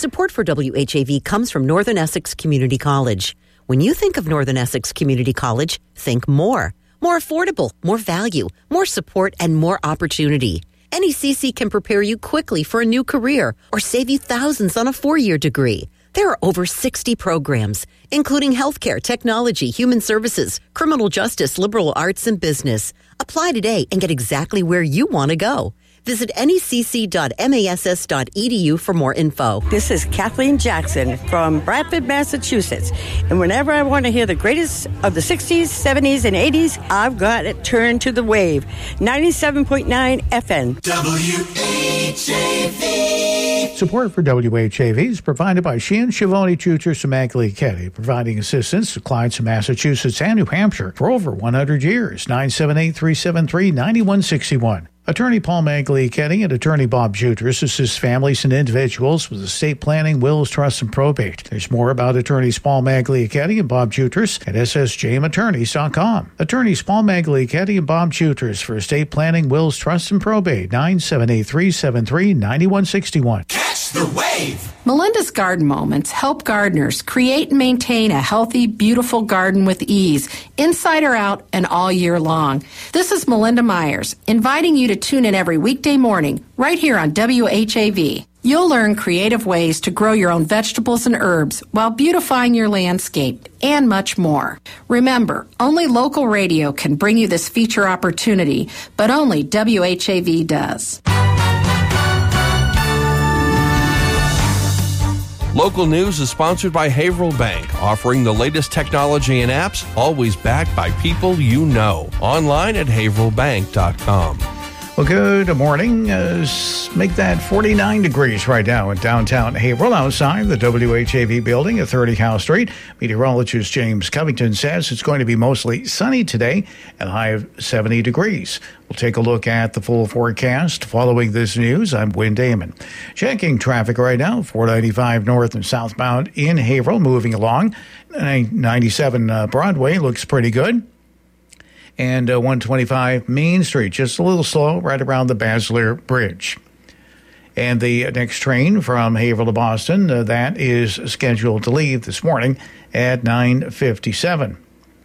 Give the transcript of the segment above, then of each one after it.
Support for WHAV comes from Northern Essex Community College. When you think of Northern Essex Community College, think more. More affordable, more value, more support, and more opportunity. NECC can prepare you quickly for a new career or save you thousands on a 4-year degree. There are over 60 programs, including healthcare, technology, human services, criminal justice, liberal arts, and business. Apply today and get exactly where you want to go. Visit necc.mass.edu for more info. This is Kathleen Jackson from Bradford, Massachusetts. And whenever I want to hear the greatest of the 60s, 70s, and 80s, I've got it turned to the wave. 97.9 FM. WHAV. Support for WHAV is provided by Sheehan, Schiavone, Chuter, Samagli, Ketty, providing assistance to clients in Massachusetts and New Hampshire for over 100 years. 978-373-9161. Attorney Paul Magliachetti and Attorney Bob Juters assist families and individuals with estate planning, wills, trusts, and probate. There's more about Attorneys Paul Magliachetti and Bob Juters at ssjmattorneys.com. Attorneys Paul Magliachetti and Bob Juters for estate planning, wills, trusts, and probate. 978-373-9161. Catch the wave! Melinda's Garden Moments help gardeners create and maintain a healthy, beautiful garden with ease, inside or out, and all year long. This is Melinda Myers, inviting you to tune in every weekday morning, right here on WHAV. You'll learn creative ways to grow your own vegetables and herbs while beautifying your landscape, and much more. Remember, only local radio can bring you this feature opportunity, but only WHAV does. Local news is sponsored by Haverhill Bank, offering the latest technology and apps, always backed by people you know. Online at haverhillbank.com. Well, good morning. Make that 49 degrees right now in downtown Haverhill. Outside the WHAV building at 30 House Street, meteorologist James Covington says it's going to be mostly sunny today at a high of 70 degrees. We'll take a look at the full forecast. Following this news, I'm Wynn Damon. Checking traffic right now, 495 north and southbound in Haverhill, moving along. 97 Broadway looks pretty good. And 125 Main Street, just a little slow right around the Basler Bridge. And the next train from Haverhill to Boston, that is scheduled to leave this morning at 9:57.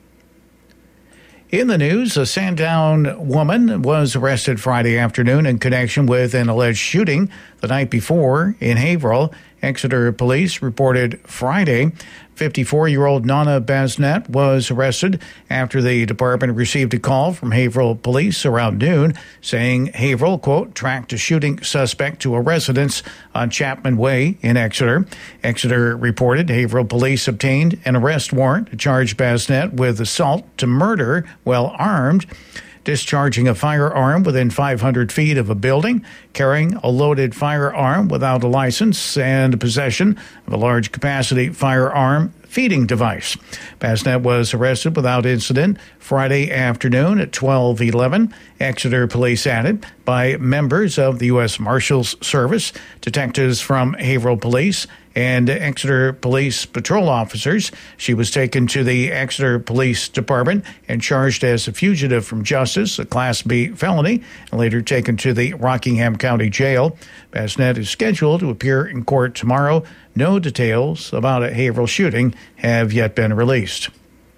In the news, a Sandown woman was arrested Friday afternoon in connection with an alleged shooting the night before in Haverhill. Exeter police reported Friday 54-year-old Nana Basnet was arrested after the department received a call from Haverhill police around noon saying Haverhill, quote, tracked a shooting suspect to a residence on Chapman Way in Exeter. Exeter reported Haverhill police obtained an arrest warrant to charge Basnet with assault to murder while armed, discharging a firearm within 500 feet of a building, carrying a loaded firearm without a license, and possession of a large-capacity firearm feeding device. Basnet was arrested without incident Friday afternoon at 12:11. Exeter police added by members of the U.S. Marshals Service, detectives from Haverhill Police, and Exeter Police patrol officers. She was taken to the Exeter Police Department and charged as a fugitive from justice, a Class B felony, and later taken to the Rockingham County Jail. Basnet is scheduled to appear in court tomorrow. No details about a Haverhill shooting have yet been released.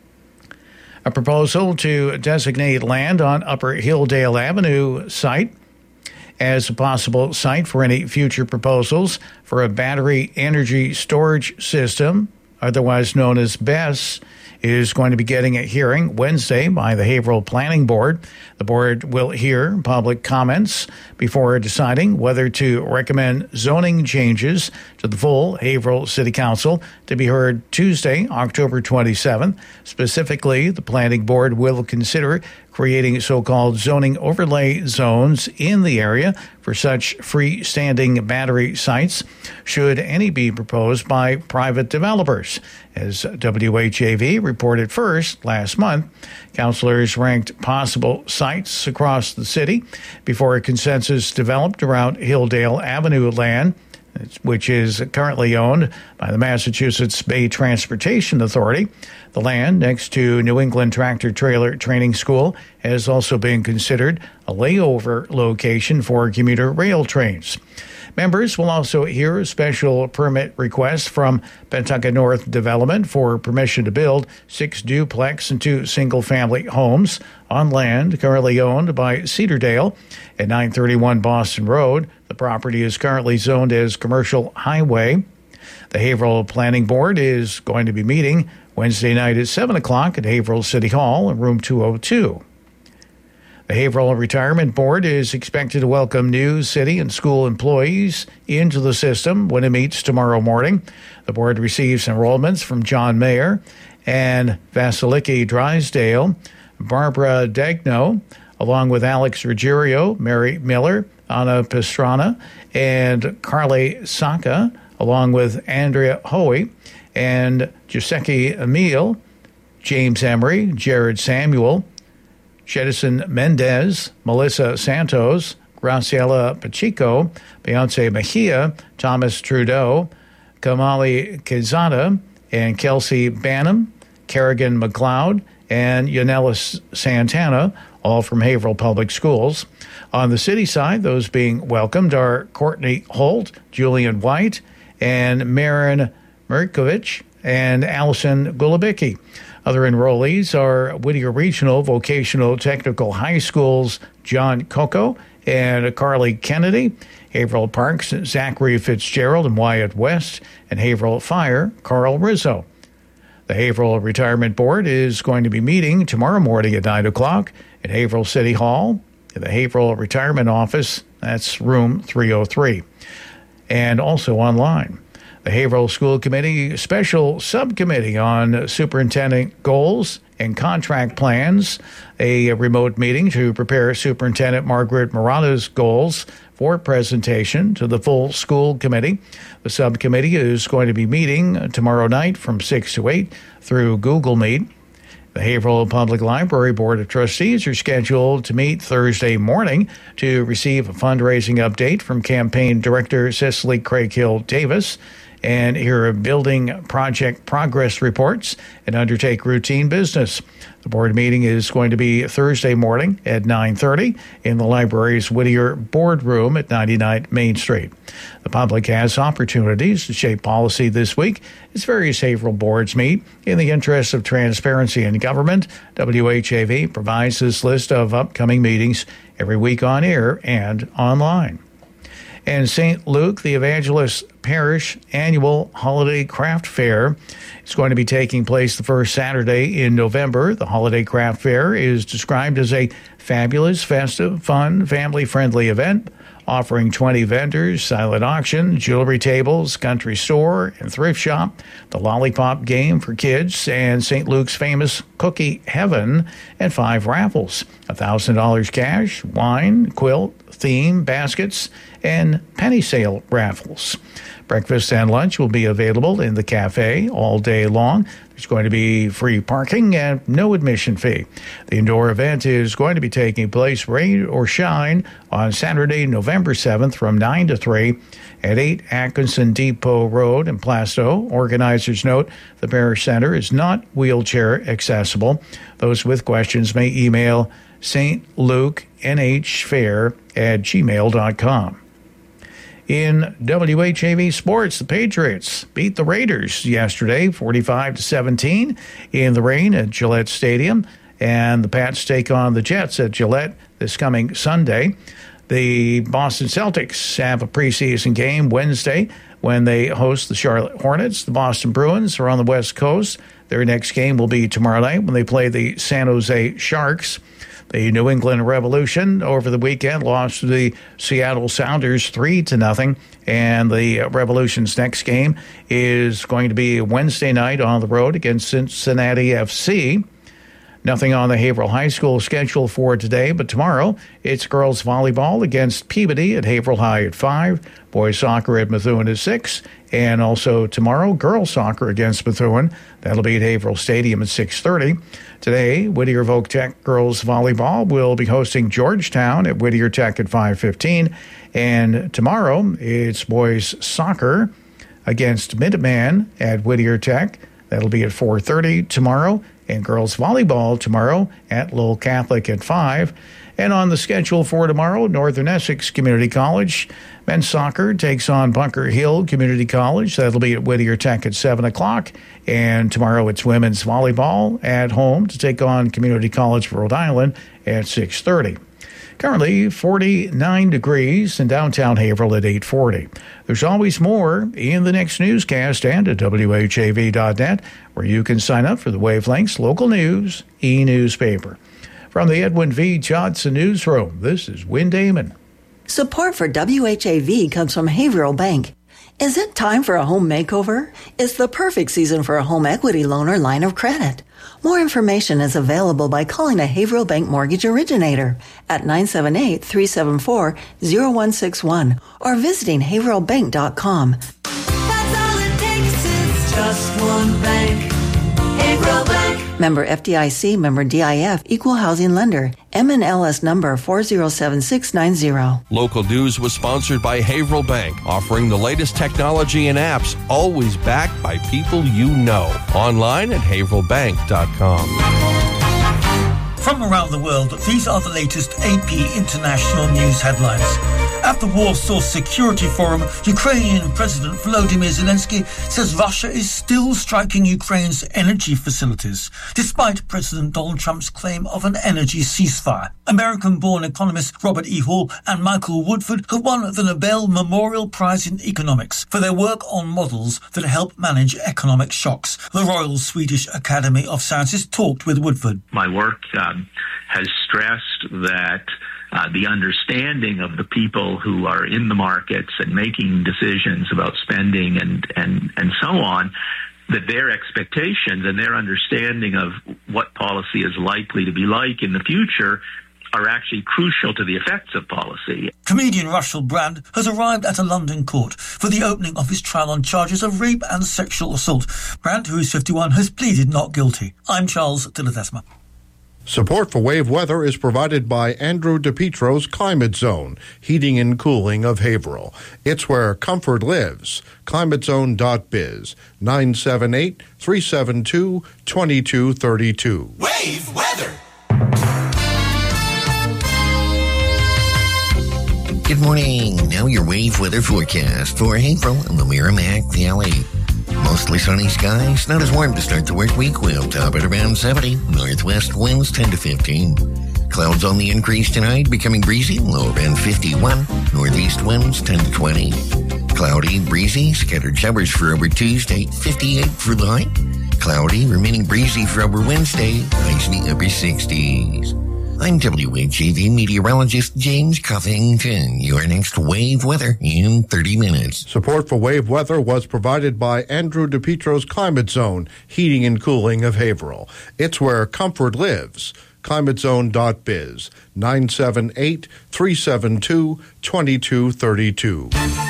A proposal to designate land on Upper Hilldale Avenue site as a possible site for any future proposals for a battery energy storage system, otherwise known as BESS, is going to be getting a hearing Wednesday by the Haverhill Planning Board. The board will hear public comments before deciding whether to recommend zoning changes to the full Haverhill City Council to be heard Tuesday, October 27th. Specifically, the Planning Board will consider creating so-called zoning overlay zones in the area for such freestanding battery sites, should any be proposed by private developers. As WHAV reported first last month, councilors ranked possible sites across the city before a consensus developed around Hilldale Avenue land. which is currently owned by the Massachusetts Bay Transportation Authority. The land next to New England Tractor Trailer Training School has also been considered a layover location for commuter rail trains. Members will also hear a special permit request from Pentucket North Development for permission to build 6 duplex and 2 single-family homes on land currently owned by Cedardale at 931 Boston Road. The property is currently zoned as commercial highway. The Haverhill Planning Board is going to be meeting Wednesday night at 7 o'clock at Haverhill City Hall in room 202. The Haverhill Retirement Board is expected to welcome new city and school employees into the system when it meets tomorrow morning. The board receives enrollments from John Mayer and Vasiliki Drysdale, Barbara Dagno, along with Alex Ruggiero, Mary Miller, Anna Pastrana, and Carly Saka, along with Andrea Hoey and Giuseppe Emile, James Emery, Jared Samuel, Jedison Mendez, Melissa Santos, Graciela Pacheco, Beyonce Mejia, Thomas Trudeau, Kamali Quezada, and Kelsey Bannum, Kerrigan McLeod, and Yanela Santana, all from Haverhill Public Schools. On the city side, those being welcomed are Courtney Holt, Julian White, and Marin Mirkovich, and Allison Gulabicki. Other enrollees are Whittier Regional Vocational Technical High School's John Coco and Carly Kennedy, Haverhill Parks, Zachary Fitzgerald and Wyatt West, and Haverhill Fire, Carl Rizzo. The Haverhill Retirement Board is going to be meeting tomorrow morning at 9 o'clock at Haverhill City Hall, in the Haverhill Retirement Office. That's room 303. And also online. The Haverhill School Committee Special Subcommittee on Superintendent Goals and Contract Plans, a remote meeting to prepare Superintendent Margaret Murata's goals for presentation to the full school committee. The subcommittee is going to be meeting tomorrow night from 6 to 8 through Google Meet. The Haverhill Public Library Board of Trustees are scheduled to meet Thursday morning to receive a fundraising update from Campaign Director Cicely Craighill Davis and hear building project progress reports and undertake routine business. The board meeting is going to be Thursday morning at 9:30 in the library's Whittier Boardroom at 99 Main Street. The public has opportunities to shape policy this week as various Haverhill boards meet. In the interest of transparency in government, WHAV provides this list of upcoming meetings every week on air and online. And St. Luke, the Evangelist Parish Annual Holiday Craft Fair is going to be taking place the first Saturday in November. The Holiday Craft Fair is described as a fabulous, festive, fun, family-friendly event offering 20 vendors, silent auction, jewelry tables, country store, and thrift shop, the lollipop game for kids, and St. Luke's famous Cookie Heaven, and 5 raffles, $1,000 cash, wine, quilt, theme, baskets, and penny sale raffles. Breakfast and lunch will be available in the cafe all day long. There's going to be free parking and no admission fee. The indoor event is going to be taking place, rain or shine, on Saturday, November 7th from 9 to 3 at 8 Atkinson Depot Road in Plastow. Organizers note the Parish Center is not wheelchair accessible. Those with questions may email stlukenhfair@gmail.com. In WHAV Sports, the Patriots beat the Raiders yesterday, 45-17 in the rain at Gillette Stadium, and the Pats take on the Jets at Gillette this coming Sunday. The Boston Celtics have a preseason game Wednesday when they host the Charlotte Hornets. The Boston Bruins are on the West Coast. Their next game will be tomorrow night when they play the San Jose Sharks. The New England Revolution over the weekend lost to the Seattle Sounders 3-0, and the Revolution's next game is going to be Wednesday night on the road against Cincinnati FC. Nothing on the Haverhill High School schedule for today, but tomorrow it's girls volleyball against Peabody at Haverhill High at 5, boys soccer at Methuen at 6, and also tomorrow girls soccer against Methuen. That'll be at Haverhill Stadium at 6:30. Today, Whittier Voc Tech girls volleyball will be hosting Georgetown at Whittier Tech at 5:15, and tomorrow it's boys soccer against Minuteman at Whittier Tech. That'll be at 4:30 tomorrow. And girls volleyball tomorrow at Lowell Catholic at 5. And on the schedule for tomorrow, Northern Essex Community College. Men's soccer takes on Bunker Hill Community College. That'll be at Whittier Tech at 7 o'clock. And tomorrow it's women's volleyball at home to take on Community College of Rhode Island at 6:30. Currently 49 degrees in downtown Haverhill at 8:40. There's always more in the next newscast and at WHAV.net, where you can sign up for the Wavelengths Local News e-newspaper. From the Edwin V. Johnson Newsroom, this is Win Damon. Support for WHAV comes from Haverhill Bank. Is it time for a home makeover? It's the perfect season for a home equity loan or line of credit. More information is available by calling a Haverhill Bank mortgage originator at 978-374-0161 or visiting haverhillbank.com. That's all it takes is just one bank. Haverhill Bank. Member FDIC, member DIF, equal housing lender. MNLS number 407690. Local News was sponsored by Haverhill Bank, offering the latest technology and apps, always backed by people you know. Online at haverhillbank.com. From around the world, these are the latest AP International News headlines. At the Warsaw Security Forum, Ukrainian President Volodymyr Zelensky says Russia is still striking Ukraine's energy facilities, despite President Donald Trump's claim of an energy ceasefire. American-born economists Robert E. Hall and Michael Woodford have won the Nobel Memorial Prize in Economics for their work on models that help manage economic shocks. The Royal Swedish Academy of Sciences talked with Woodford. My work has stressed that the understanding of the people who are in the markets and making decisions about spending and so on, that their expectations and their understanding of what policy is likely to be like in the future are actually crucial to the effects of policy. Comedian Russell Brand has arrived at a London court for the opening of his trial on charges of rape and sexual assault. Brand, who is 51, has pleaded not guilty. I'm Charles Dilladesma. Support for Wave Weather is provided by Andrew DePietro's Climate Zone, heating and cooling of Haverhill. It's where comfort lives. ClimateZone.biz, 978-372-2232. Wave Weather. Good morning. Now your wave weather forecast for Haverhill and the Merrimack Valley. Mostly sunny skies, not as warm to start the work week. We'll top at around 70. Northwest winds 10 to 15. Clouds on the increase tonight, becoming breezy, low around 51. Northeast winds 10 to 20. Cloudy, breezy, scattered showers for over Tuesday, 58 for the high. Cloudy, remaining breezy for over Wednesday, highs in the upper 60s. I'm WHAV meteorologist James Covington. Your next wave weather in 30 minutes. Support for Wave Weather was provided by Andrew DePietro's Climate Zone, heating and cooling of Haverhill. It's where comfort lives. ClimateZone.biz, 978-372-2232.